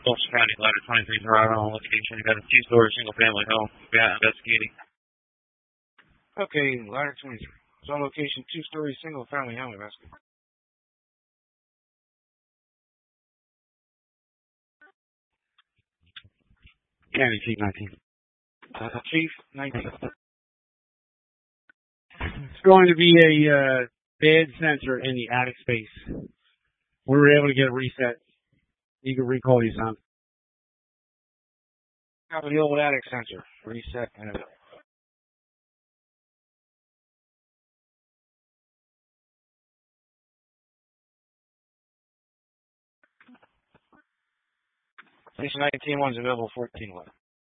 Gulfs County, ladder 23's arrival on location. You got a two-story single-family home. Yeah, investigating. Okay, ladder 23. It's on location, two-story single-family home. Investigating. County Chief 19. Chief 19. It's going to be a bad sensor in the attic space. We were able to get a reset. You can recall these on. Got the old attic sensor. Reset and Station 19 one's available 14 left.